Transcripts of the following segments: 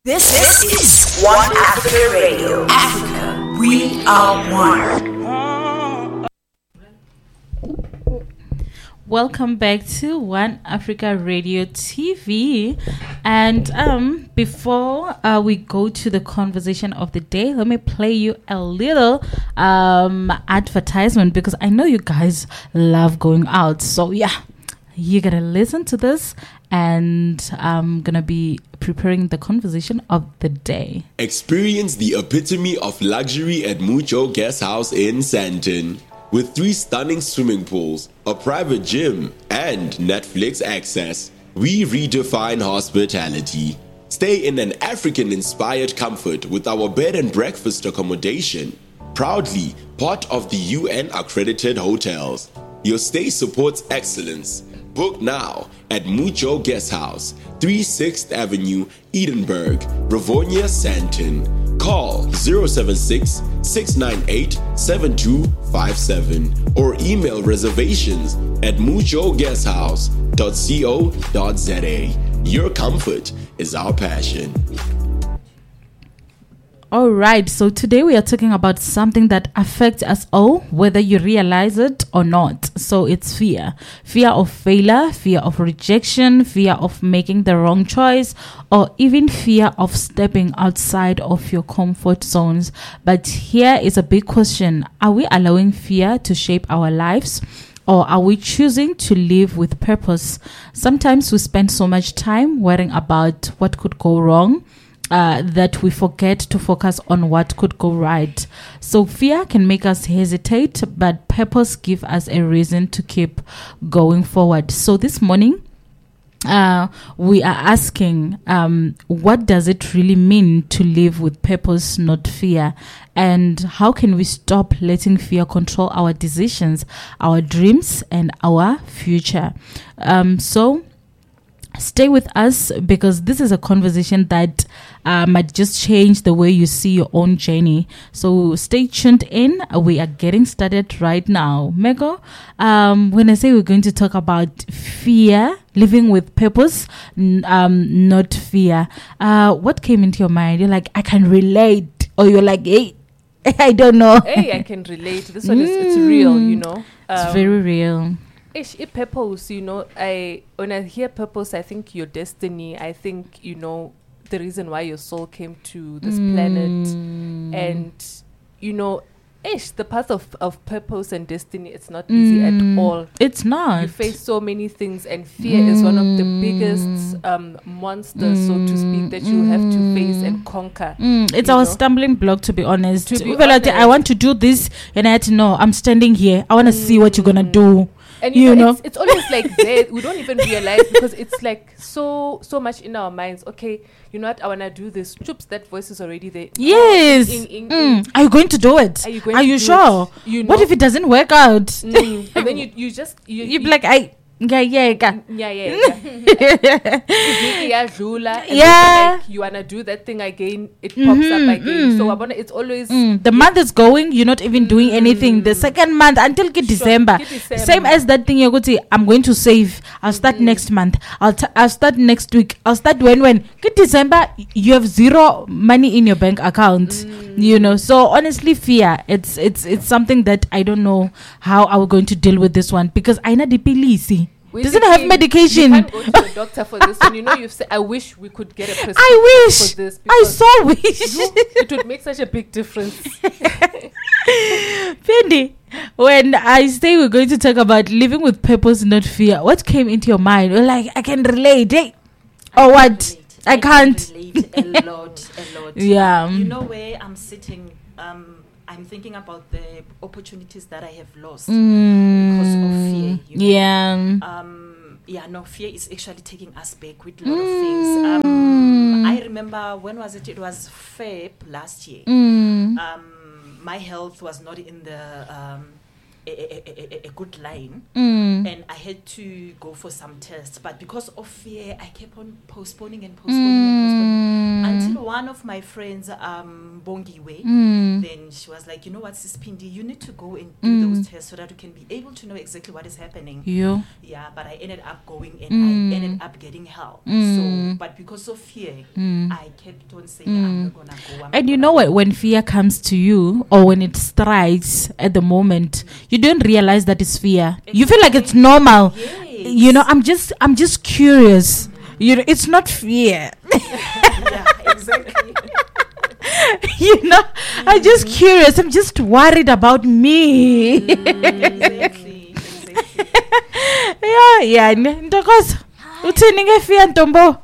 This is One Africa Radio. Africa, we are one. Welcome back to One Africa Radio TV. And before we go to the conversation of the day, let me play you a little advertisement because I know you guys love going out. So yeah, you're gonna listen to this, and I'm gonna be preparing the conversation of the day. Experience the epitome of luxury at Mucho Guest House in Sandton. With 3 stunning swimming pools, a private gym, and Netflix access, we redefine hospitality. Stay in an African-inspired comfort with our bed and breakfast accommodation. Proudly part of the UN-accredited hotels. Your stay supports excellence. Book now at Mucho Guest House, 36th Avenue, Edinburgh, Rivonia, Sandton. Call 076-698-7257 or email reservations at muchoguesthouse.co.za. Your comfort is our passion. All right, so today we are talking about something that affects us all, whether you realize it or not. So it's fear. Fear of failure, fear of rejection, fear of making the wrong choice, or even fear of stepping outside of your comfort zones. But here is a big question. Are we allowing fear to shape our lives? Or are we choosing to live with purpose? Sometimes we spend so much time worrying about what could go wrong, that we forget to focus on what could go right. So fear can make us hesitate, but purpose gives us a reason to keep going forward. So this morning, we are asking, what does it really mean to live with purpose, not fear? And how can we stop letting fear control our decisions, our dreams, and our future? So stay with us because this is a conversation that might just change the way you see your own journey. So stay tuned in. We are getting started right now. Mego, when I say we're going to talk about fear, living with purpose, not fear, what came into your mind? You're like, I can relate. Or you're like, hey, I don't know. Hey, I can relate. This one is it's real, you know. It's very real. Purpose, you know, when I hear purpose, I think your destiny. I think, you know, the reason why your soul came to this planet. And, you know, the path of purpose and destiny, it's not easy at all. It's not. You face so many things, and fear is one of the biggest monsters, so to speak, that you have to face and conquer. It's our stumbling block, to be honest. Like, I want to do this, and I had to know, I'm standing here. I want to see what you're going to do. And you know, it's always like that. We don't even realize because it's like so much in our minds. Okay, you know what? I want to do this. Choops, that voice is already there. Yes. Are you going to do it? Are you sure? You know? What if it doesn't work out? And then you be like, yeah. Yeah. Like you wanna do that thing again, it pops up again. So it's always the month is going, you're not even doing anything. The second month until December. Same as that thing you're going to say, I'm going to save. I'll start next month. I'll start next week. I'll start when get December, you have zero money in your bank account. You know, so honestly, fear. It's something that I don't know how are we going to deal with this one because I know the pilisi. Doesn't have medication. You can't go to the doctor for this. And you know, you've said, I wish we could get a prescription for this. I so wish. It would make such a big difference. Fendi, when I say we're going to talk about living with purpose, not fear, what came into your mind? You're like, I can relate. Hey? Or what? I can't. Relate a lot. Yeah. You know where I'm sitting, I'm thinking about the opportunities that I have lost because of fear. You know? Fear is actually taking us back with a lot of things. I remember, when was it? It was Feb last year. My health was not in the a good line, and I had to go for some tests. But because of fear, I kept on postponing until one of my friends, Bongiwe, then she was like, you know what, Sis Pindi, you need to go and do those tests so that you can be able to know exactly what is happening. Yeah. Yeah, but I ended up going and I ended up getting help. So, but because of fear, I kept on saying, I'm not gonna go. And you know what? When fear comes to you, or when it strikes at the moment, you don't realize that it's fear. You feel like it's normal. Yes. You know, I'm just curious. You know, it's not fear. Yeah, exactly. You know, I'm just curious. I'm just worried about me. Exactly. Yeah. Ntokozo. Uthini ngefear Ntombo?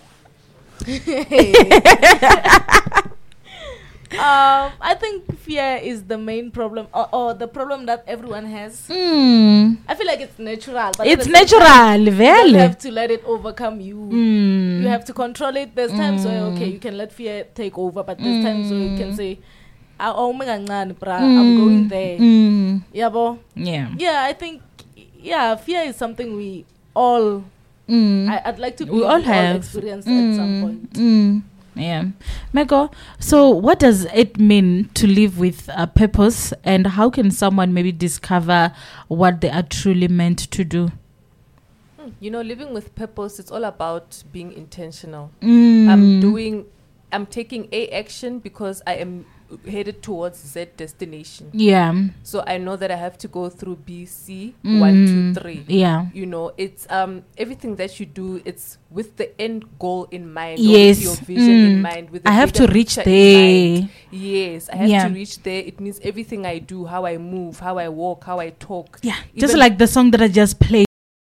I think fear is the main problem, or the problem that everyone has. I feel like it's natural. But It's at the same natural, time, you don't really. have to let it overcome you. You have to control it. There's times where, okay, you can let fear take over, but there's times where you can say, I'm going there. Yabo. Yeah. Yeah, I think, fear is something we all, I'd like to We believe all we have. experienced at some point. Yeah. Mego, so what does it mean to live with a purpose, and how can someone maybe discover what they are truly meant to do? You know, living with purpose, it's all about being intentional. Mm. I'm taking A action because I am headed towards Z destination. Yeah. So I know that I have to go through B, C, 1, 2, 3. Yeah. You know, it's everything that you do, it's with the end goal in mind. Yes. Or with your vision in mind. With the I have bigger to reach picture in there. mind. Yes, I have Yeah. to reach there. It means everything I do, how I move, how I walk, how I talk. Yeah. Just Even- like the song that I just played.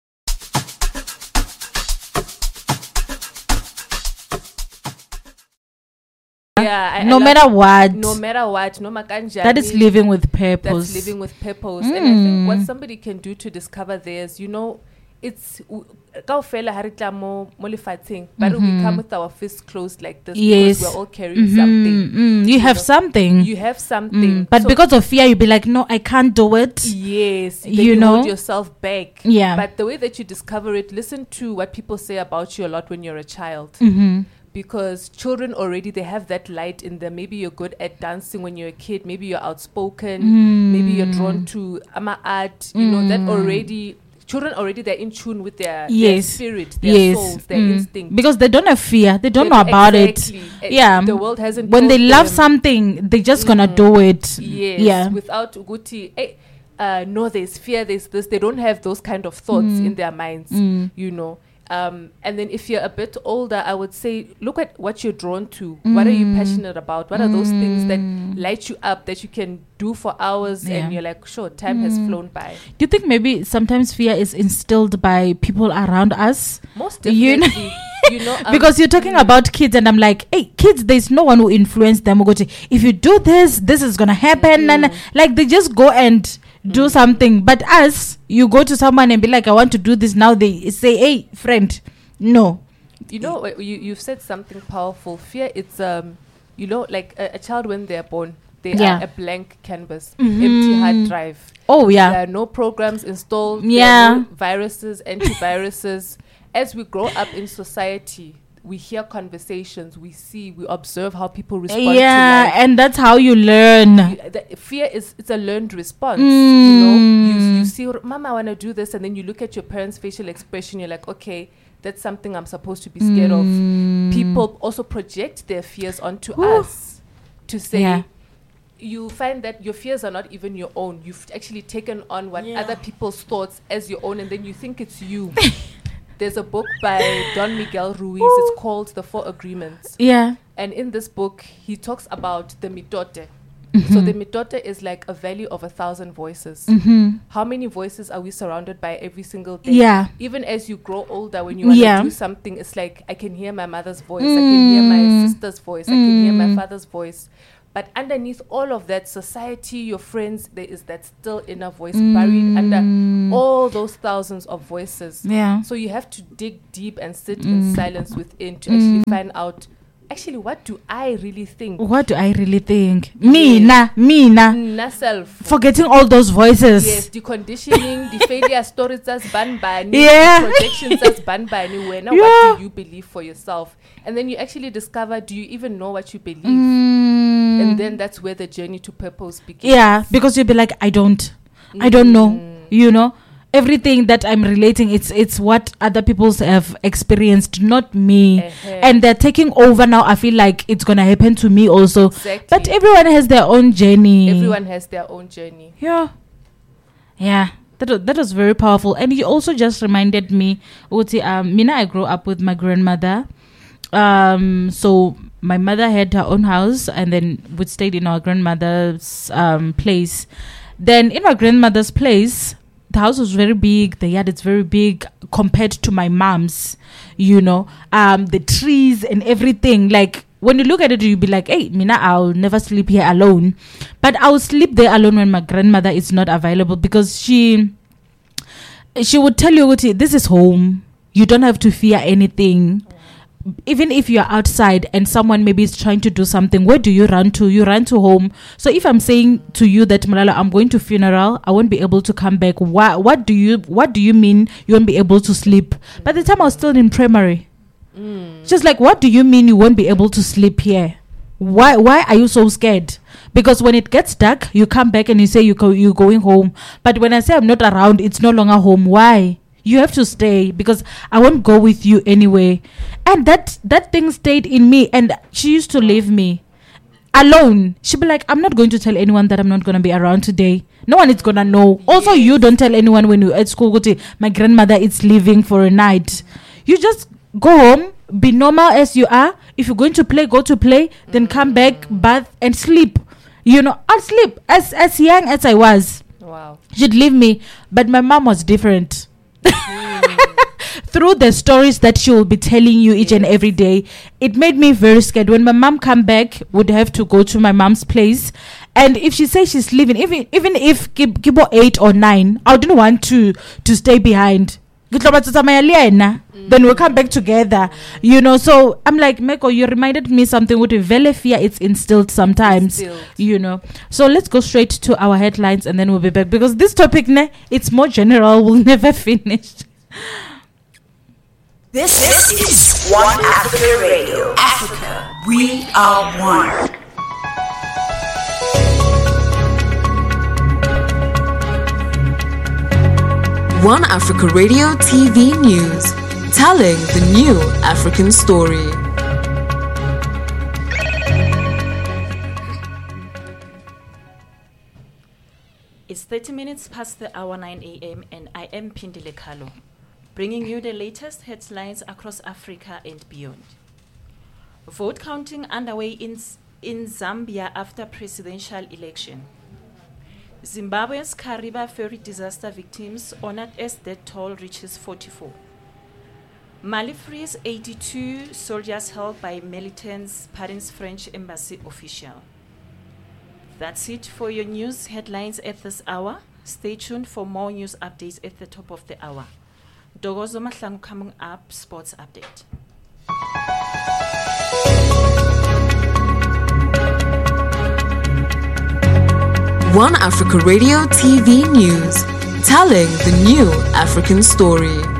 Yeah, I No love- matter what. no matter what, no makanjani. That is living with purpose. That's living with purpose. And I think what somebody can do to discover theirs, you know, it's kaofela ha re tla mo lefatsheng, but we come with our fists closed like this Yes. because we're all carrying something. You have know, something. You have something. But So- because of fear, you'll be like, no, I can't do it. Yes, then You you know? hold yourself back. Yeah. But the way that you discover it, listen to what people say about you a lot when you're a child. Because children already, they have that light in them. Maybe you're good at dancing when you're a kid. Maybe you're outspoken. Maybe you're drawn to art. You know, that already, children already, they're in tune with their spirit, their souls, their instinct. Because they don't have fear. They don't They- know about exactly. it. Yeah. The world hasn't When they told love them. something, they just gonna do it. Yes, Yeah. without Uguti, no, there's fear, there's this. They don't have those kind of thoughts in their minds, you know. And then if you're a bit older, I would say, look at what you're drawn to. What are you passionate about? What are those things that light you up that you can do for hours Yeah. and you're like, sure, time has flown by. Do you think maybe sometimes fear is instilled by people around us? Most You know- definitely. You know, Because you're talking about kids, and I'm like, hey, kids, there's no one who influenced them. If you do this, this is gonna happen, and like they just go and do something. But us, you go to someone and be like, I want to do this now. They say, hey, friend, no. You know, you've said something powerful. Fear, it's you know, like a child when they're born, they Yeah. are a blank canvas, empty hard drive. Oh There yeah, are no programs installed. There Yeah. are no viruses, antiviruses. As we grow up in society, we hear conversations, we see, we observe how people respond to yeah, life. and that's how you learn. The fear it's a learned response. You know, you see, Mama, I want to do this, and then you look at your parents' facial expression. You're like, okay, that's something I'm supposed to be scared of. People also project their fears onto us to say. Yeah. You find that your fears are not even your own. You've actually taken on what other people's thoughts as your own, and then you think it's you. There's a book by Don Miguel Ruiz. It's called The Four Agreements. Yeah. And in this book, he talks about the mitote. So the mitote is like a valley of 1,000 voices. How many voices are we surrounded by every single day? Yeah. Even as you grow older, when you want Yeah. to do something, it's like, I can hear my mother's voice. I can hear my sister's voice. I can hear my father's voice. But underneath all of that, society, your friends, there is that still inner voice buried under all those thousands of voices. Yeah. So you have to dig deep and sit in silence within to actually find out actually, what do I really think? What do I really think? Mina. Self. Forgetting all those voices. Yes, the conditioning, the failure stories as banbani, Yeah. the projections as banbani. Now, Yeah. what do you believe for yourself? And then you actually discover, do you even know what you believe? And then that's where the journey to purpose begins. Yeah, because you'll be like, I don't know, you know. Everything that I'm relating, it's what other people have experienced, not me. And they're taking over now. I feel like it's gonna happen to me also. Exactly. But everyone has their own journey. Everyone has their own journey. Yeah. That was very powerful. And you also just reminded me, Uti, Mina, I grew up with my grandmother. So my mother had her own house, and then we stayed in our grandmother's place. Then in my grandmother's place, the house was very big. The yard is very big compared to my mom's, you know. The trees and everything. Like, when you look at it, you'll be like, hey, Mina, I'll never sleep here alone. But I'll sleep there alone when my grandmother is not available, because she would tell you, this is home. You don't have to fear anything. Even if you're outside and someone maybe is trying to do something, where do you run to? You run to home. So if I'm saying to you that, Malala, I'm going to funeral, I won't be able to come back. What do you mean you won't be able to sleep? By the time I was still in primary, just like, what do you mean you won't be able to sleep here? Why are you so scared? Because when it gets dark, you come back and you say you're going home. But when I say I'm not around, it's no longer home. Why? You have to stay, because I won't go with you anyway. And that thing stayed in me. And she used to leave me alone. She'd be like, I'm not going to tell anyone that I'm not going to be around today. No one is going to know. Also, you don't tell anyone when you're at school, my grandmother is leaving for a night. You just go home, be normal as you are. If you're going to play, go to play. Then come back, bath, and sleep. You know, I'll sleep. As young as I was. Wow. She'd leave me. But my mom was different. Through the stories that she will be telling you each and every day, it made me very scared. When my mom come back, would have to go to my mom's place, and if she says she's leaving, even if Kibo 8 or 9, I didn't want to stay behind. Then we'll come back together, you know. So I'm like, Meko, you reminded me something with vele fear. It's instilled sometimes, you know. So let's go straight to our headlines, and then we'll be back, because this topic, it's more general. We'll never finish. This is One Africa Radio. Africa, we are one. One Africa Radio TV News, telling the new African story. It's 30 minutes past the hour 9 a.m. and I am Pindile Kalo, bringing you the latest headlines across Africa and beyond. Vote counting underway in Zambia after presidential election. Zimbabwe's Kariba ferry disaster victims honored as death toll reaches 44. Mali frees 82 soldiers held by militants, Paris French embassy official. That's it for your news headlines at this hour. Stay tuned for more news updates at the top of the hour. Dogozo Mahlangu coming up, sports update. One Africa Radio TV News, telling the new African story.